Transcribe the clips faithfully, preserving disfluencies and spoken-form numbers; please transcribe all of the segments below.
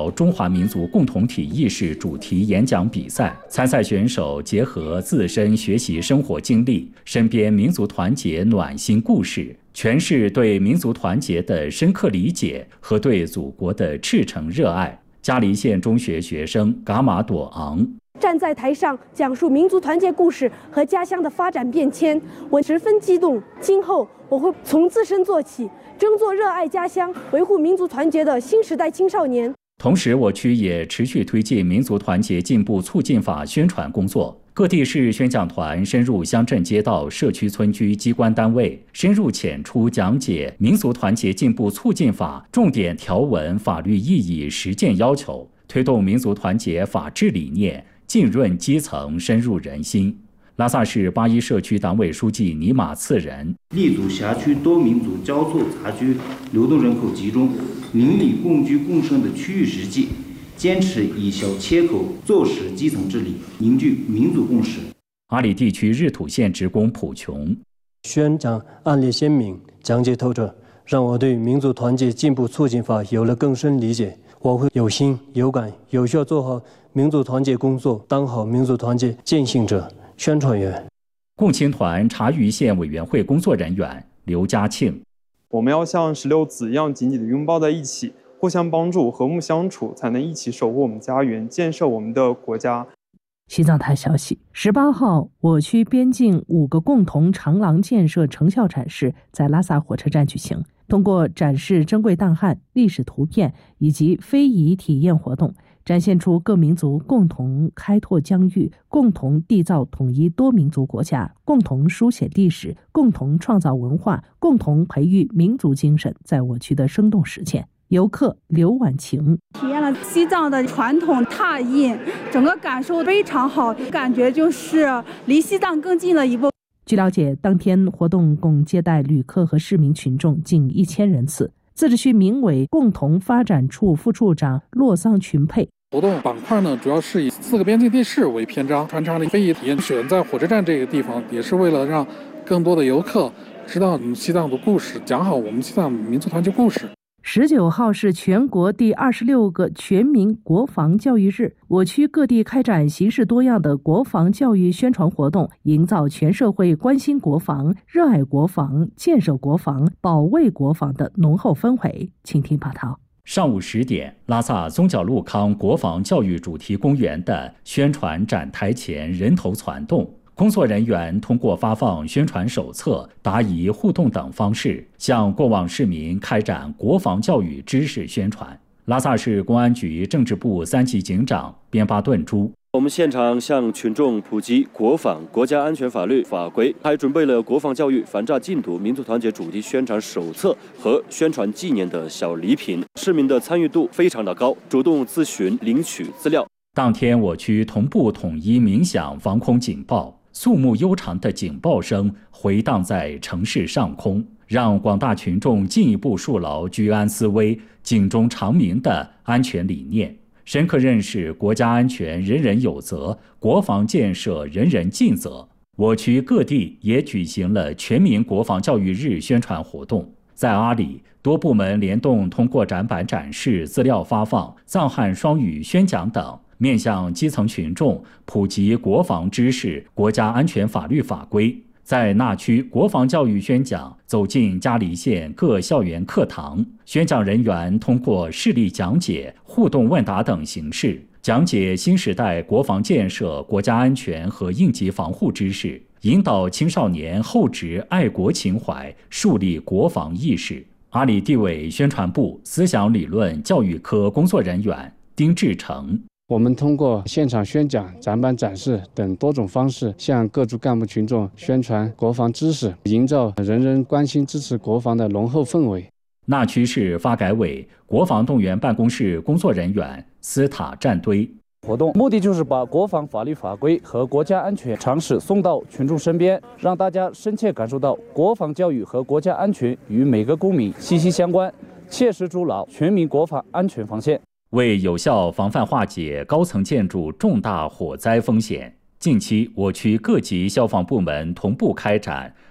桥中华民族共同体意识主题演讲比赛，参赛选手结合自身学习生活经历、身边民族团结暖心故事，诠释对民族团结的深刻理解和对祖国的赤诚热爱。嘉黎县中学学生噶玛朵昂站在台上讲述民族团结故事和家乡的发展变迁，我十分激动。今后我会从自身做起，争做热爱家乡、维护民族团结的新时代青少年。 同时，我区也持续推进民族团结进步促进法宣传工作。各地市宣讲团深入乡镇街道、社区村居机关单位，深入浅出讲解民族团结进步促进法重点条文法律意义实践要求，推动民族团结法治理念浸润基层、深入人心。拉萨市八一社区党委书记尼玛次仁立足辖区多民族交错杂居、流动人口集中、邻里共居共生的区域实际，坚持以小切口做实基层治理，凝聚民族共识。 阿里地区日土县职工普琼宣讲案例鲜明，讲解透彻，让我对民族团结进步促进法有了更深理解。我会有心有感，有效做好民族团结工作，当好民族团结践行者、宣传员。 共青团察隅县委员会工作人员刘家庆： 我们要像石榴籽一样紧紧地拥抱在一起，互相帮助，和睦相处，才能一起守护我们家园，建设我们的国家。 西藏台消息，十八号，我区边境五个共同长廊建设成效展示在拉萨火车站举行。通过展示珍贵档案、历史图片以及非遗体验活动，展现出各民族共同开拓疆域、共同缔造统一多民族国家、共同书写历史、共同创造文化、共同培育民族精神在我区的生动实践。游客刘婉晴体验了西藏的传统拓印，整个感受非常好，感觉就是离西藏更近了一步。 据了解，当天活动共接待旅客和市民群众近一千人次。自治区民委共同发展处副处长洛桑群佩： 活动板块呢，主要是以四个边境地市为篇章，穿插了非遗体验，选在火车站这个地方，也是为了让更多的游客知道我们西藏的故事，讲好我们西藏民族团结故事。 十九号是全国第二十六个全民国防教育日，我区各地开展形式多样的国防教育宣传活动，营造全社会关心国防、热爱国防、建设国防、保卫国防的浓厚氛围。请听报道。 上午十点，拉萨宗脚路康国防教育主题公园的宣传展台前人头攒动。工作人员通过发放宣传手册、答疑互动等方式，向过往市民开展国防教育知识宣传。拉萨市公安局政治部三级警长边巴顿珠： 我们现场向群众普及国防、国家安全法律法规，还准备了国防教育反诈禁毒、民族团结主题宣传手册和宣传纪念的小礼品。市民的参与度非常的高，主动咨询、领取资料。当天，我区同步统一鸣响防空警报。肃穆悠长的警报声回荡在城市上空，让广大群众进一步树牢居安思危、警钟长鸣的安全理念，深刻认识国家安全人人有责，国防建设人人尽责。我区各地也举行了全民国防教育日宣传活动。在阿里，多部门联动通过展板展示、资料发放、藏汉双语宣讲等，面向基层群众普及国防知识、国家安全法律法规。在那区国防教育宣讲走进嘉黎县各校园课堂，宣讲人员通过事例讲解、互动问答等形式，讲解新时代国防建设、国家安全和应急防护知识，引导青少年厚植爱国情怀，树立国防意识。阿里地委宣传部思想理论教育科工作人员丁志成： 我们通过现场宣讲、展板展示等多种方式，向各族干部群众宣传国防知识，营造人人关心支持国防的浓厚氛围。 那区市发改委国防动员办公室工作人员斯塔站堆： 活动目的就是把国防法律法规和国家安全常识送到群众身边，让大家深切感受到国防教育和国家安全与每个公民息息相关，切实筑牢全民国防安全防线。 为有效防范化解高层建筑重大火灾风险，近期我区各级消防部门同步开展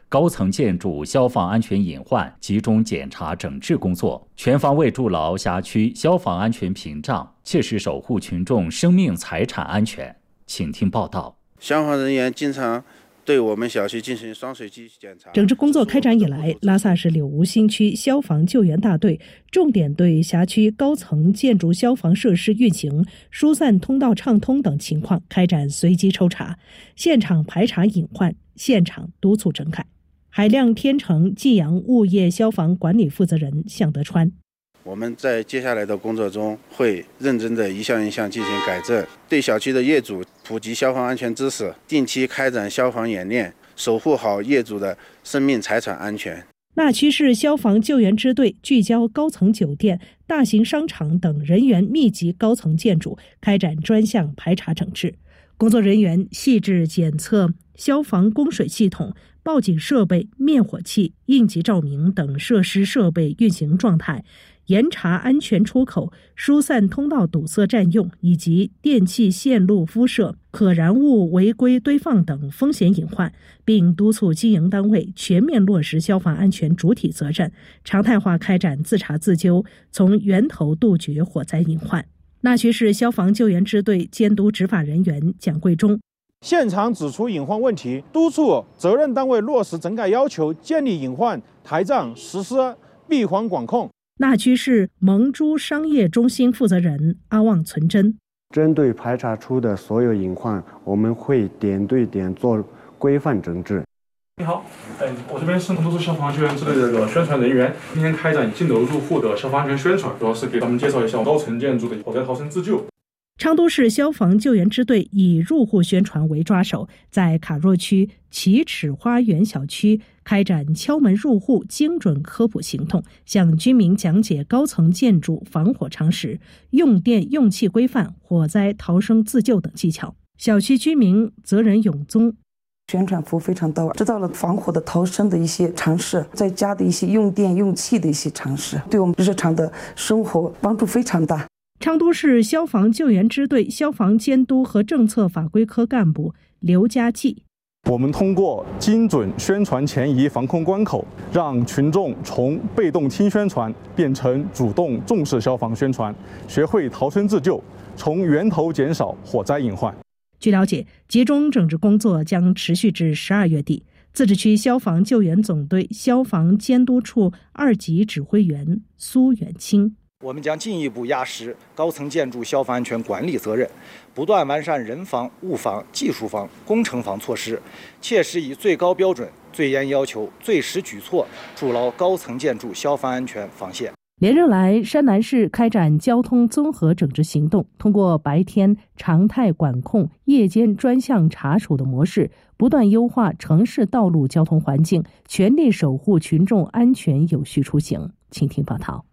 高层建筑消防安全隐患集中检查整治工作，全方位筑牢辖区消防安全屏障，切实守护群众生命财产安全。请听报道。 消防人员经常对我们小区进行双随机检查。 整治工作开展以来，拉萨市柳梧新区消防救援大队重点对辖区高层建筑消防设施运行、疏散通道畅通等情况开展随机抽查，现场排查隐患，现场督促整改。海亮天成济阳物业消防管理负责人向德川。 我们在接下来的工作中会认真的一项一项进行改正，对小区的业主普及消防安全知识，定期开展消防演练，守护好业主的生命财产安全。 那曲市消防救援支队聚焦高层酒店、大型商场等人员密集高层建筑，开展专项排查整治。工作人员细致检测消防供水系统、报警设备、灭火器、应急照明等设施设备运行状态，严查安全出口、疏散通道堵塞占用以及电气线路敷设、可燃物违规堆放等风险隐患，并督促经营单位全面落实消防安全主体责任，常态化开展自查自纠，从源头杜绝火灾隐患。那曲市消防救援支队监督执法人员蒋贵忠。 现场指出隐患问题，督促责任单位落实整改要求，建立隐患台账，实施闭环管控。 那曲市蒙珠商业中心负责人阿旺存真， 针对排查出的所有隐患，我们会点对点做规范整治。 你好，哎，我这边是蒙珠消防救援支队的这个宣传人员，今天开展进楼入户的消防安全宣传，主要是给他们介绍一下高层建筑的火灾逃生自救。 昌都市消防救援支队以入户宣传为抓手，在卡若区奇齿花园小区开展敲门入户精准科普行动，向居民讲解高层建筑防火常识、用电用气规范、火灾逃生自救等技巧。小区居民责任永宗。 宣传服务非常到位，知道了防火的逃生的一些常识，在家的一些用电用气的一些常识，对我们日常的生活帮助非常大。 昌都市消防救援支队消防监督和政策法规科干部刘家骥。 我们通过精准宣传前移防控关口，让群众从被动听宣传变成主动重视消防宣传，学会逃生自救，从源头减少火灾隐患。 据了解，集中整治工作将持续至十二月底。自治区消防救援总队消防监督处二级指挥员苏远清。 我们将进一步压实高层建筑消防安全管理责任，不断完善人防、物防、技术防、工程防措施，切实以最高标准、最严要求、最实举措筑牢高层建筑消防安全防线。 连日来，山南市开展交通综合整治行动，通过白天常态管控、夜间专项查处的模式，不断优化城市道路交通环境，全力守护群众安全有序出行。请听报道。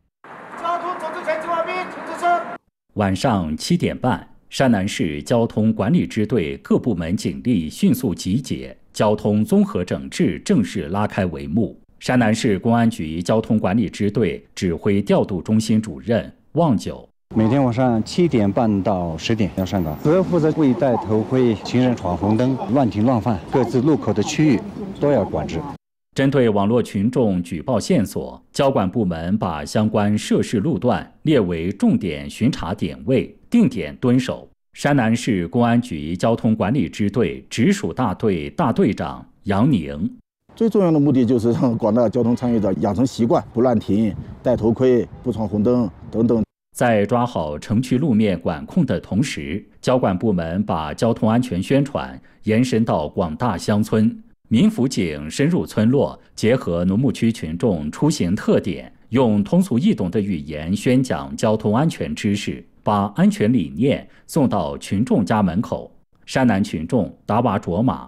晚上七点半，山南市交通管理支队各部门警力迅速集结，交通综合整治正式拉开帷幕。山南市公安局交通管理支队指挥调度中心主任旺九， 每天晚上七点半到十点要上岗，主要负责未戴头盔、行人闯红灯、乱停乱放，各自路口的区域都要管制。 针对网络群众举报线索，交管部门把相关涉事路段列为重点巡查点位，定点蹲守。山南市公安局交通管理支队直属大队大队长杨宁。 最重要的目的就是让广大交通参与者养成习惯，不乱停、戴头盔、不闯红灯等等。 在抓好城区路面管控的同时，交管部门把交通安全宣传延伸到广大乡村。民辅警深入村落，结合农牧区群众出行特点，用通俗易懂的语言宣讲交通安全知识，把安全理念送到群众家门口。山南群众达瓦卓玛。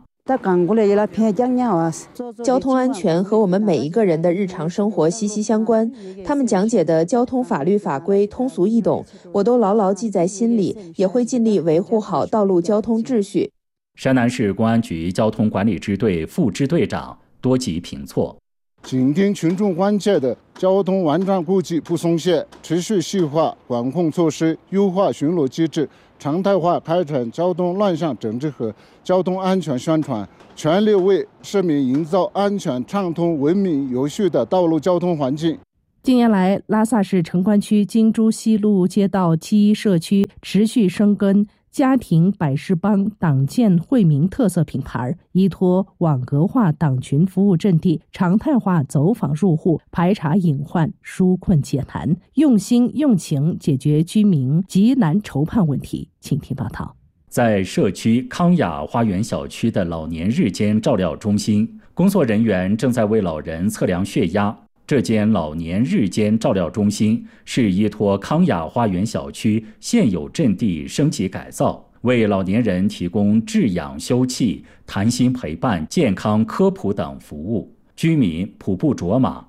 交通安全和我们每一个人的日常生活息息相关，他们讲解的交通法律法规通俗易懂，我都牢牢记在心里，也会尽力维护好道路交通秩序。 山南市公安局交通管理支队副支队长多吉平措。 紧盯群众关切的交通完善估计不松懈，持续细化管控措施，优化巡逻机制，常态化开展交通乱象整治和交通安全宣传，全力为市民营造安全、畅通、文明、有序的道路交通环境。 近年来，拉萨市城关区金珠西路街道七一社区持续生根家庭百事帮党建惠民特色品牌，依托网格化党群服务阵地，常态化走访入户，排查隐患，纾困解难，用心用情解决居民急难愁盼问题。请听报道。 在社区康雅花园小区的老年日间照料中心，工作人员正在为老人测量血压。这间老年日间照料中心是依托康雅花园小区现有阵地升级改造，为老年人提供治养休憩、谈心陪伴、健康科普等服务。居民普布卓玛。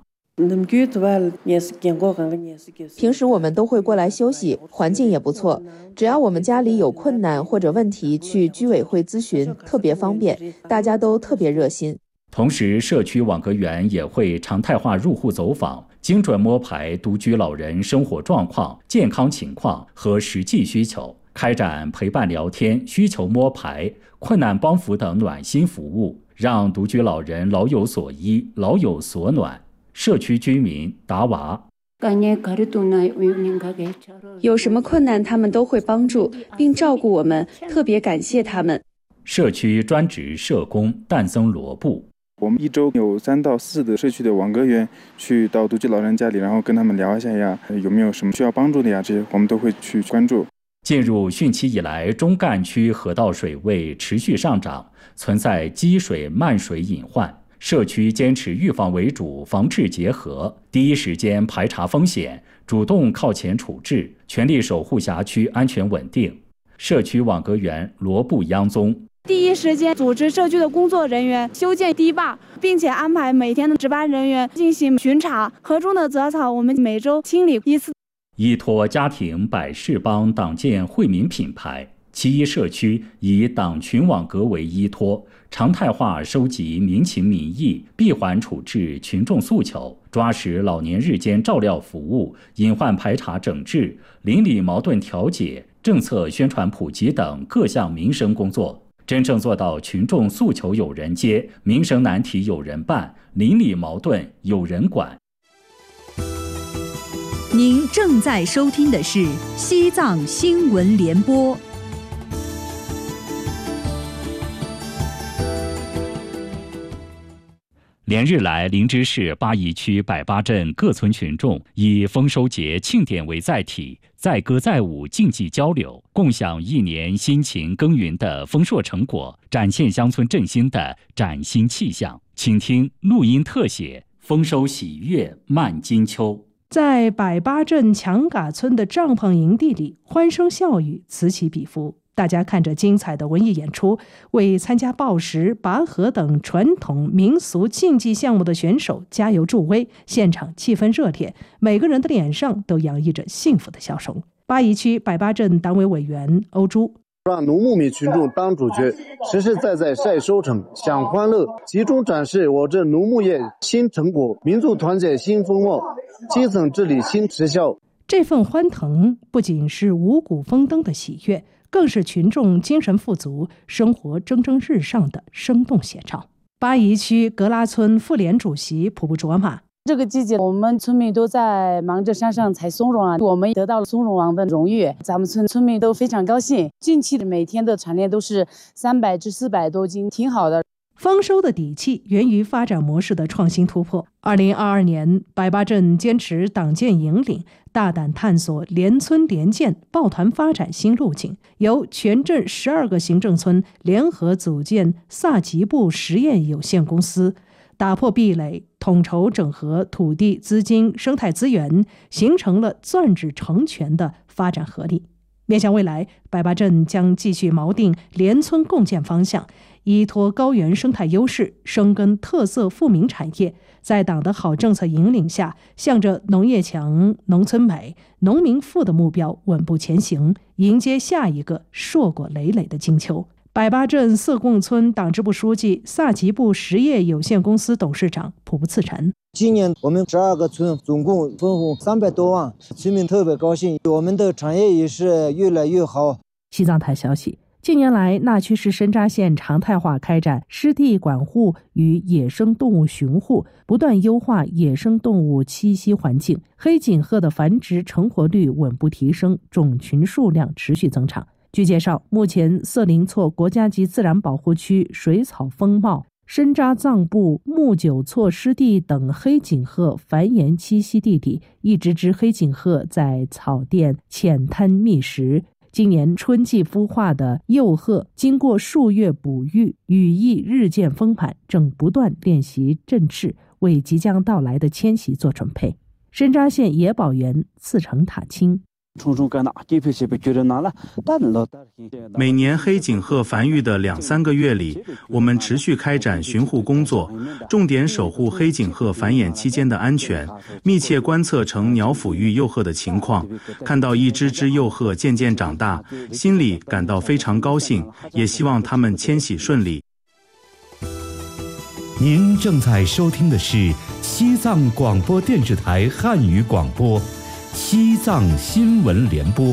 平时我们都会过来休息，环境也不错。只要我们家里有困难或者问题，去居委会咨询，特别方便，大家都特别热心。 同时，社区网格员也会常态化入户走访，精准摸排独居老人生活状况、健康情况和实际需求，开展陪伴聊天、需求摸排、困难帮扶等暖心服务，让独居老人老有所依、老有所暖。社区居民达娃。 有什么困难他们都会帮助并照顾我们，特别感谢他们。 社区专职社工诞生罗布。 我们一周有三到四的社区的网格员去到独居老人家里，然后跟他们聊一下呀，有没有什么需要帮助的呀，这些我们都会去关注。 进入汛期以来，中干区河道水位持续上涨，存在积水漫水隐患。社区坚持预防为主，防治结合，第一时间排查风险，主动靠前处置，全力守护辖区安全稳定。社区网格员罗布央宗。 第一时间组织社区的工作人员修建堤坝，并且安排每天的值班人员进行巡查。河中的杂草我们每周清理一次。 依托家庭百事帮党建惠民品牌，七一社区以党群网格为依托，常态化收集民情民意，闭环处置群众诉求，抓实老年日间照料服务、隐患排查整治、邻里矛盾调解、政策宣传普及等各项民生工作，真正做到群众诉求有人接，民生难题有人办，邻里矛盾有人管。 您正在收听的是西藏新闻联播。 连日来，林芝市巴宜区百八镇各村群众以丰收节庆典为载体，载歌载舞、竞技交流，共享一年辛勤耕耘的丰硕成果，展现乡村振兴的崭新气象。请听录音特写《丰收喜悦漫金秋》。 在百八镇强嘎村的帐篷营地里，欢声笑语此起彼伏。大家看着精彩的文艺演出，为参加抱石、拔河等传统民俗竞技项目的选手加油助威，现场气氛热烈，每个人的脸上都洋溢着幸福的笑容。巴宜区百八镇党委委员欧珠。 让农牧民群众当主角，实实在在晒收成、享欢乐，集中展示我镇农牧业新成果、民族团结新风貌、基层治理新实效。 这份欢腾不仅是五谷丰登的喜悦，更是群众精神富足、生活蒸蒸日上的生动写照。巴宜区格拉村妇联主席普布卓玛。 这个季节，我们村民都在忙着山上采松茸啊，我们得到了松茸王的荣誉，咱们村村民都非常高兴。近期的每天的产量都是三百至四百多斤，挺好的。 丰收的底气源于发展模式的创新突破。二零二二年，百八镇坚持党建引领，大胆探索联村联建、抱团发展新路径，由全镇十二个行政村联合组建萨吉布实验有限公司，打破壁垒，统筹整合土地、资金、生态资源，形成了攥指成拳的发展合力。面向未来，百八镇将继续锚定联村共建方向，依托高原生态优势，深耕特色富民产业，在党的好政策引领下，向着农业强、农村美、农民富的目标稳步前行，迎接下一个硕果累累的金秋。 百八镇色贡村党支部书记、萨吉布实业有限公司董事长普布次臣。 今年我们十二个村总共分红三百多万，村民特别高兴，我们的产业也是越来越好。 西藏台消息，近年来，那曲市深扎县常态化开展湿地管护与野生动物巡护，不断优化野生动物栖息环境，黑颈鹤的繁殖成活率稳步提升，种群数量持续增长。据介绍，目前色林措国家级自然保护区水草丰茂、深扎藏布、木九措湿地等黑颈鹤繁衍栖息地里，一只只黑颈鹤在草甸浅滩觅食。今年春季孵化的幼鹤，经过数月哺育，羽翼日渐丰满，正不断练习振翅，为即将到来的迁徙做准备。深扎县野保员次成塔清。 每年黑颈鹤繁育的两三个月里，我们持续开展巡护工作，重点守护黑颈鹤繁衍期间的安全，密切观测成鸟抚育幼鹤的情况。看到一只只幼鹤渐渐长大，心里感到非常高兴，也希望它们迁徙顺利。 您正在收听的是西藏广播电视台汉语广播。西藏新闻联播。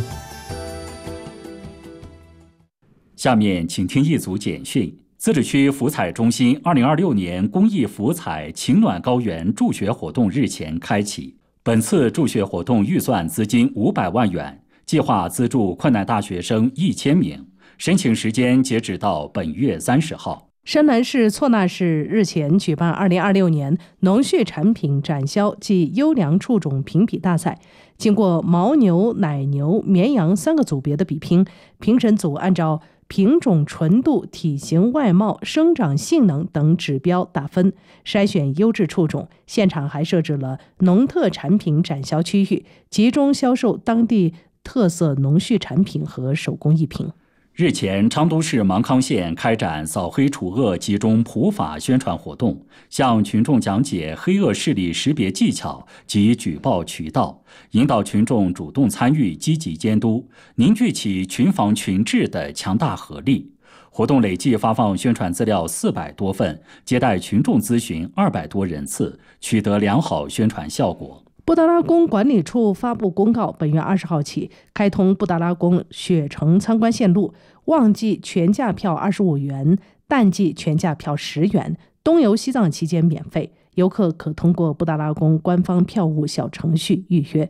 下面请听一组简讯。自治区福彩中心二零二六年公益福彩晴暖高原助学活动日前开启。本次助学活动预算资金五百万元，计划资助困难大学生一千名。申请时间截止到本月三十号。 山南市错那市日前举办二零二六年农畜产品展销暨优良畜种评比大赛，经过牦牛、奶牛、绵羊三个组别的比拼，评审组按照品种纯度、体型、外貌、生长性能等指标打分，筛选优质畜种。现场还设置了农特产品展销区域，集中销售当地特色农畜产品和手工艺品。 日前，昌都市芒康县开展扫黑除恶集中普法宣传活动，向群众讲解黑恶势力识别技巧及举报渠道，引导群众主动参与、积极监督，凝聚起群防群治的强大合力。活动累计发放宣传资料四百多份，接待群众咨询二百多人次，取得良好宣传效果。 布达拉宫管理处发布公告，本月二十号起开通布达拉宫雪城参观线路，旺季全价票二十五元，淡季全价票十元，东游西藏期间免费，游客可通过布达拉宫官方票务小程序预约。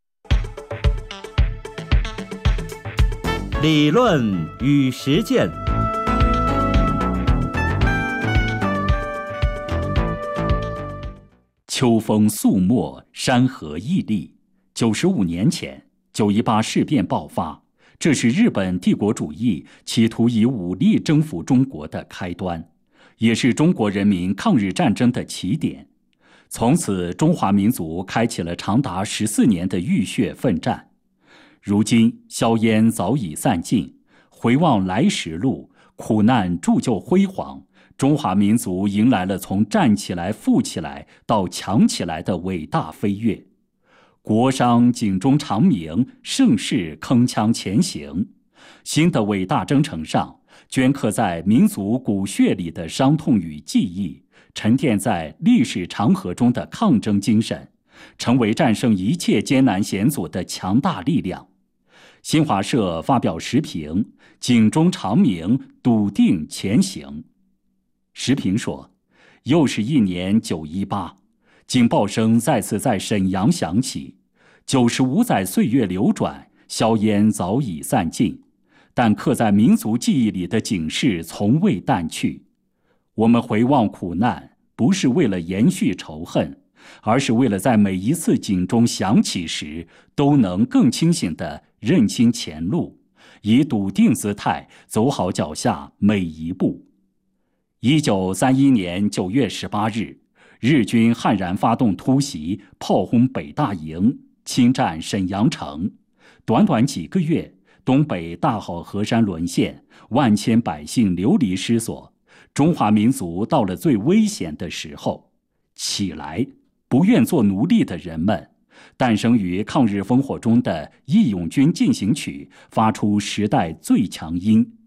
理论与实践。 秋风肃漠，山河屹立。九十五年前，九一八事变爆发，这是日本帝国主义企图以武力征服中国的开端，也是中国人民抗日战争的起点。从此，中华民族开启了长达十四年的浴血奋战。如今，硝烟早已散尽，回望来时路，苦难铸就辉煌。中华民族迎来了从站起来、富起来到强起来的伟大飞跃。国殇警钟长鸣，盛世铿锵前行。新的伟大征程上，镌刻在民族骨血里的伤痛与记忆，沉淀在历史长河中的抗争精神，成为战胜一切艰难险阻的强大力量。新华社发表时评：警钟长鸣，笃定前行。时评说，又是一年九一八，警报声再次在沈阳响起。九十五载岁月流转，硝烟早已散尽，但刻在民族记忆里的警示从未淡去。我们回望苦难，不是为了延续仇恨，而是为了在每一次警钟响起时，都能更清醒地认清前路，以笃定姿态走好脚下每一步。一九三一年九月十八日，日军悍然发动突袭，炮轰北大营，侵占沈阳城。短短几个月，东北大好河山沦陷，万千百姓流离失所。中华民族到了最危险的时候，起来！不愿做奴隶的人们，诞生于抗日烽火中的《义勇军进行曲》发出时代最强音。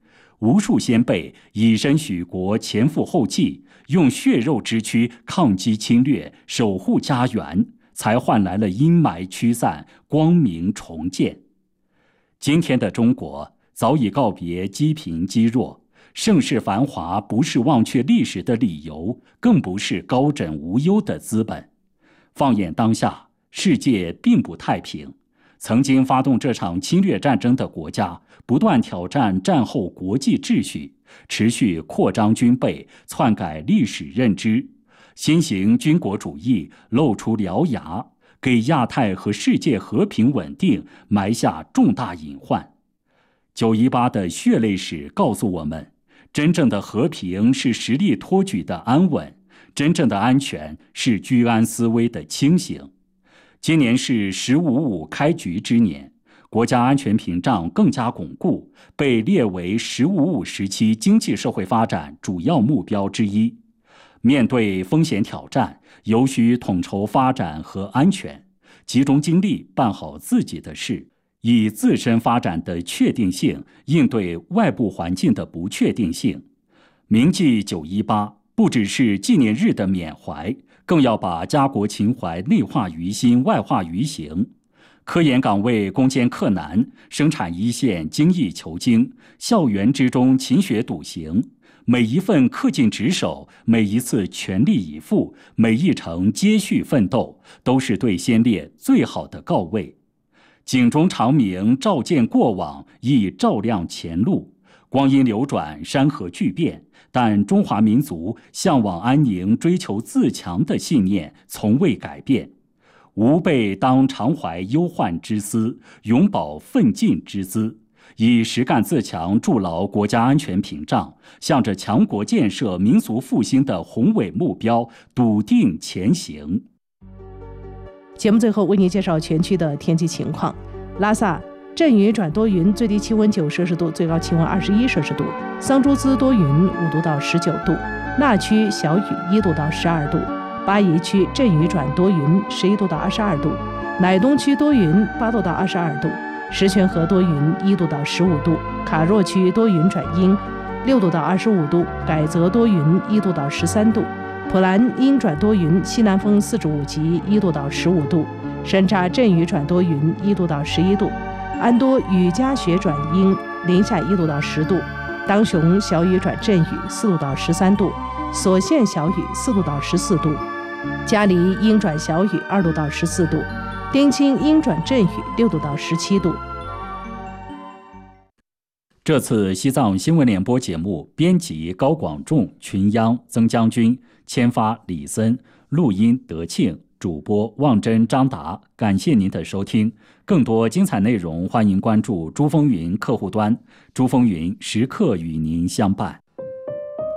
无数先辈以身许国，前赴后继，用血肉之躯抗击侵略，守护家园，才换来了阴霾驱散，光明重建。今天的中国早已告别积贫积弱，盛世繁华不是忘却历史的理由，更不是高枕无忧的资本。放眼当下，世界并不太平。曾经发动这场侵略战争的国家，不断挑战战后国际秩序，持续扩张军备，篡改历史认知。新型军国主义露出獠牙，给亚太和世界和平稳定埋下重大隐患。九一八的血泪史告诉我们，真正的和平是实力托举的安稳，真正的安全是居安思危的清醒。今年是十五五开局之年，国家安全屏障更加巩固，被列为十五五时期经济社会发展主要目标之一。面对风险挑战，尤需统筹发展和安全，集中精力办好自己的事，以自身发展的确定性应对外部环境的不确定性。铭记九一八，不只是纪念日的缅怀，更要把家国情怀内化于心，外化于行。科研岗位攻坚克难，生产一线精益求精，校园之中勤学笃行。每一份恪尽职守，每一次全力以赴，每一程接续奋斗，都是对先烈最好的告慰。警钟长鸣，照见过往，亦照亮前路。光阴流转，山河巨变，但中华民族向往安宁、追求自强的信念从未改变。吾辈当常怀忧患之思，永葆奋进之姿，以实干自强筑牢国家安全屏障，向着强国建设、民族复兴的宏伟目标笃定前行。 节目最后为您介绍全区的天气情况。拉萨阵雨转多云，最低气温九摄氏度，最高气温二十一摄氏度；桑珠孜多云，五度到十九度；那区小雨，一度到十二度；巴宜区阵雨转多云，十一度到二十二度；乃东区多云，八度到二十二度；石泉河多云，一度到十五度；卡若区多云转阴，六度到二十五度；改则多云，一度到十三度；普兰阴转多云，西南风四至五级，一度到十五度；山楂阵雨转多云，一度到十一度；安多雨夹雪转阴，零下一度到十度；当雄小雨转阵雨，四度到十三度；所县小雨，四度到十四度；嘉黎阴转小雨，二度到十四度；丁青阴转阵雨，六度到十七度。 这次西藏新闻联播节目编辑高广仲、群央、曾将军，签发李森，录音德庆，主播望真、张达。感谢您的收听，更多精彩内容欢迎关注珠风云客户端，珠风云时刻与您相伴。